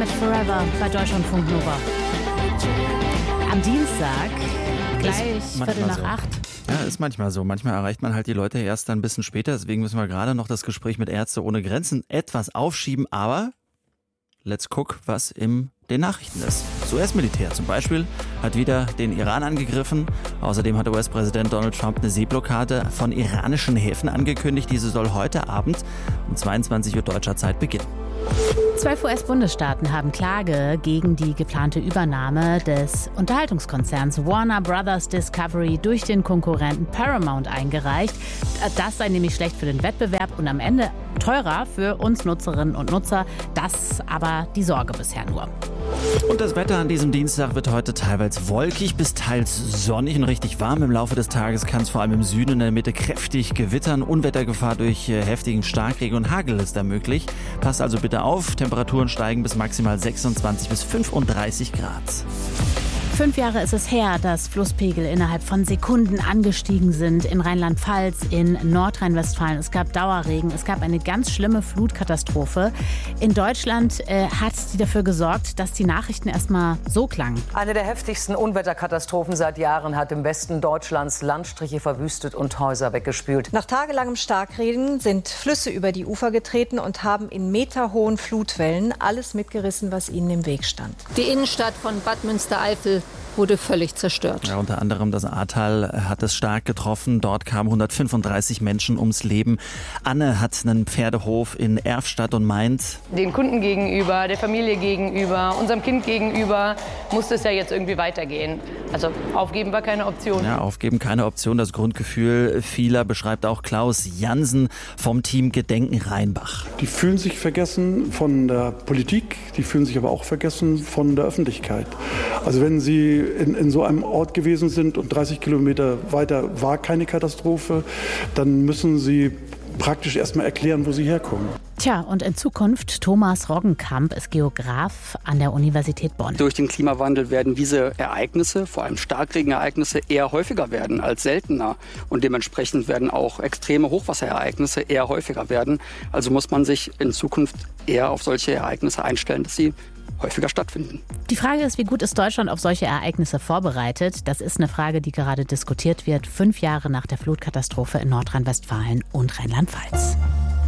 mit Forever bei Deutschlandfunk Nova. Am Dienstag, gleich 7:45. Ja, ist manchmal so. Manchmal erreicht man halt die Leute erst dann ein bisschen später. Deswegen müssen wir gerade noch das Gespräch mit Ärzte ohne Grenzen etwas aufschieben. Aber let's guck, was in den Nachrichten ist. Das US-Militär zum Beispiel hat wieder den Iran angegriffen. Außerdem hat US-Präsident Donald Trump eine Seeblockade von iranischen Häfen angekündigt. Diese soll heute Abend um 22 Uhr deutscher Zeit beginnen. 12 US-Bundesstaaten haben Klage gegen die geplante Übernahme des Unterhaltungskonzerns Warner Brothers Discovery durch den Konkurrenten Paramount eingereicht. Das sei nämlich schlecht für den Wettbewerb und am Ende teurer für uns Nutzerinnen und Nutzer. Das aber die Sorge bisher nur. Und das Wetter an diesem Dienstag wird heute teilweise wolkig bis teils sonnig und richtig warm. Im Laufe des Tages kann es vor allem im Süden und in der Mitte kräftig gewittern. Unwettergefahr durch heftigen Starkregen und Hagel ist da möglich. Passt also bitte auf. Temperaturen steigen bis maximal 26 bis 35 Grad. 5 Jahre ist es her, dass Flusspegel innerhalb von Sekunden angestiegen sind in Rheinland-Pfalz, in Nordrhein-Westfalen. Es gab Dauerregen, es gab eine ganz schlimme Flutkatastrophe. In Deutschland hat die dafür gesorgt, dass die Nachrichten erstmal so klangen. Eine der heftigsten Unwetterkatastrophen seit Jahren hat im Westen Deutschlands Landstriche verwüstet und Häuser weggespült. Nach tagelangem Starkregen sind Flüsse über die Ufer getreten und haben in meterhohen Flutwellen alles mitgerissen, was ihnen im Weg stand. Die Innenstadt von Bad Münstereifel wurde völlig zerstört. Ja, unter anderem das Ahrtal hat es stark getroffen. Dort kamen 135 Menschen ums Leben. Anne hat einen Pferdehof in Erfstadt und meint: Den Kunden gegenüber, der Familie gegenüber, unserem Kind gegenüber musste es ja jetzt irgendwie weitergehen. Also aufgeben war keine Option. Ja, aufgeben keine Option. Das Grundgefühl vieler beschreibt auch Klaus Jansen vom Team Gedenken Rheinbach. Die fühlen sich vergessen von der Politik, die fühlen sich aber auch vergessen von der Öffentlichkeit. Also wenn sie in so einem Ort gewesen sind und 30 Kilometer weiter war keine Katastrophe, dann müssen sie praktisch erstmal erklären, wo sie herkommen. Tja, und in Zukunft, Thomas Roggenkamp ist Geograf an der Universität Bonn. Durch den Klimawandel werden diese Ereignisse, vor allem Starkregenereignisse, eher häufiger werden als seltener. Und dementsprechend werden auch extreme Hochwasserereignisse eher häufiger werden. Also muss man sich in Zukunft eher auf solche Ereignisse einstellen, dass sie häufiger stattfinden. Die Frage ist, wie gut ist Deutschland auf solche Ereignisse vorbereitet? Das ist eine Frage, die gerade diskutiert wird, 5 Jahre nach der Flutkatastrophe in Nordrhein-Westfalen und Rheinland-Pfalz.